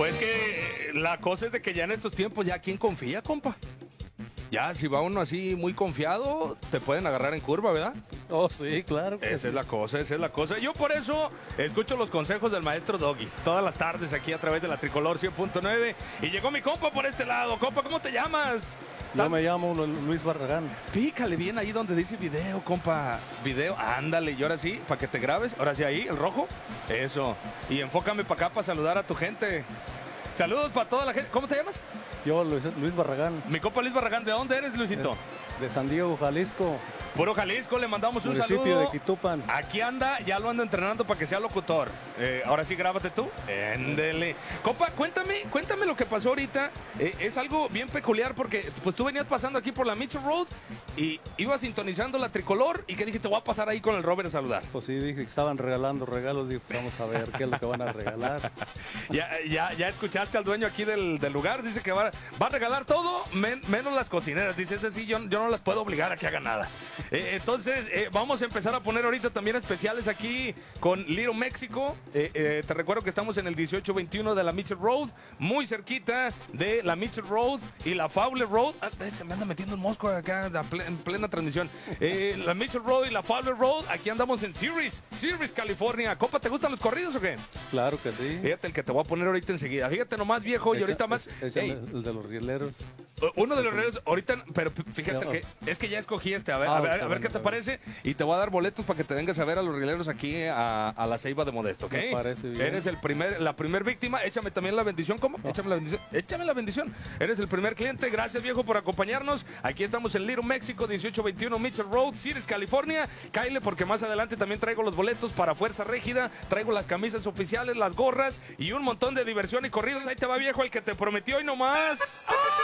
Pues que la cosa es de que ya en estos tiempos, ya quién confía, compa. Ya, si va uno así muy confiado, te pueden agarrar en curva, ¿verdad? Oh, sí, claro. Esa es la cosa, esa es la cosa. Yo por eso escucho los consejos del maestro Doggy todas las tardes aquí a través de la Tricolor 100.9. Y llegó mi compa por este lado. Compa, ¿cómo te llamas? Yo me llamo Luis Barragán. Pícale bien ahí donde dice video, compa. Video, ándale. Y ahora sí, para que te grabes. Ahora sí, ahí, el rojo. Eso. Y enfócame para acá para saludar a tu gente. Saludos para toda la gente. ¿Cómo te llamas? Yo, Luis Barragán. Mi compa Luis Barragán. ¿De dónde eres, Luisito? De San Diego, Jalisco. Puro Jalisco, le mandamos un municipio saludo. de Quitupan. Aquí anda, ya lo ando entrenando para que sea locutor. Ahora sí, grábate tú. Éndele. Compa, cuéntame lo que pasó ahorita. Es algo bien peculiar porque pues tú venías pasando aquí por la Mitchell Road y ibas sintonizando la Tricolor y que dije, te voy a pasar ahí con el Robert a saludar. Pues sí, dije que estaban regalando regalos. Digo, pues vamos a ver qué es lo que van a regalar. Ya escuchaste al dueño aquí del lugar. Dice que va a regalar todo menos las cocineras. Dice, es decir, yo no las puedo obligar a que hagan nada. Entonces, vamos a empezar a poner ahorita también especiales aquí con Little México. Te recuerdo que estamos en el 1821 de la Mitchell Road, muy cerquita de la Mitchell Road y la Fowler Road. Se me anda metiendo un mosco acá en plena transmisión. La Mitchell Road y la Fowler Road, aquí andamos en Sirius, California. Compa, ¿te gustan los corridos o qué? Claro que sí. Fíjate el que te voy a poner ahorita enseguida. Fíjate nomás, viejo, y ahorita más. El de los rieleros. Uno de los rieleros, ahorita, pero fíjate que es que ya escogí este. A ver qué te parece. Y te voy a dar boletos para que te vengas a ver a los rieleros aquí a la Ceiba de Modesto, ¿ok? Me parece bien. Eres la primer víctima. Échame también la bendición, ¿cómo? Échame la bendición. Échame la bendición. Eres el primer cliente. Gracias, viejo, por acompañarnos. Aquí estamos en Little México, 1821 Mitchell Road, Sirius, California. Cáile porque más adelante también traigo los boletos para Fuerza Régida. Traigo las camisas oficiales, las gorras y un montón de diversión y corridas. Ahí te va, viejo, el que te prometió y no más.